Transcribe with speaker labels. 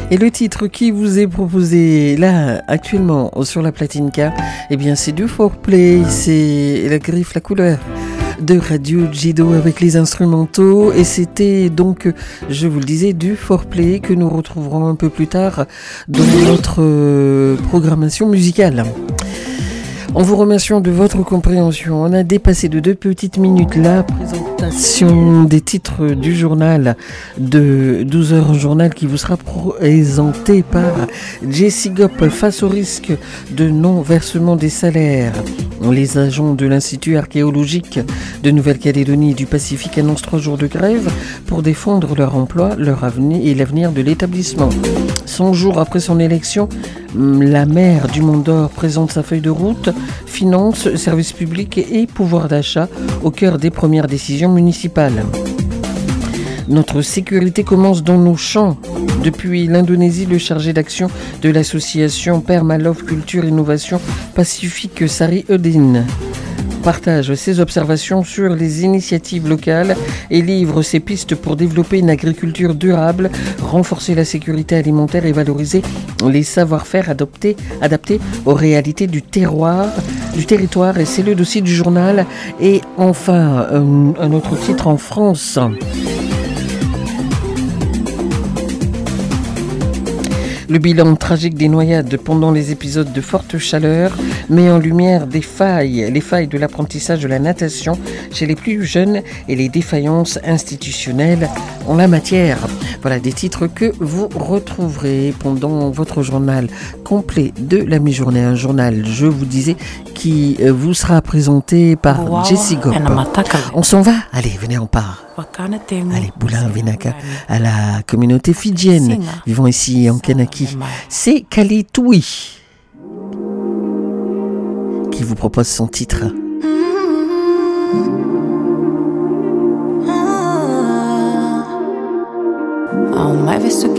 Speaker 1: Et le titre qui vous est proposé là actuellement sur la platine K, eh bien c'est du foreplay, c'est la griffe, la couleur de Radio Jido avec les instrumentaux, et c'était donc, je vous le disais, du foreplay que nous retrouverons un peu plus tard dans notre programmation musicale. En vous remerciant de votre compréhension, on a dépassé de 2 petites minutes la présentation des titres du journal de 12h, journal qui vous sera présenté par Jessie Gop. Face au risque de non-versement des salaires, les agents de l'Institut archéologique de Nouvelle-Calédonie et du Pacifique annoncent 3 jours de grève pour défendre leur emploi, leur avenir et l'avenir de l'établissement. 100 jours après son élection, la maire du Mont-d'Or présente sa feuille de route, finances, services publics et pouvoir d'achat au cœur des premières décisions municipales. Notre sécurité commence dans nos champs. Depuis l'Indonésie, le chargé d'action de l'association Permalove Culture Innovation Pacifique, Sari Eudin, partage ses observations sur les initiatives locales et livre ses pistes pour développer une agriculture durable, renforcer la sécurité alimentaire et valoriser les savoir-faire adaptés aux réalités du territoire. Et c'est le dossier du journal. Et enfin, un autre titre en France. Le bilan tragique des noyades pendant les épisodes de forte chaleur met en lumière les failles de l'apprentissage de la natation chez les plus jeunes et les défaillances institutionnelles en la matière. Voilà des titres que vous retrouverez pendant votre journal complet de la mi-journée. Un journal, je vous disais, qui vous sera présenté par Jessie Gop. On s'en va? Allez, venez, on part. Allez, Boula Vinaka, à la communauté fidjienne vivant ici en Kanaki. C'est Kalitui qui vous propose son titre.
Speaker 2: On m'avait ce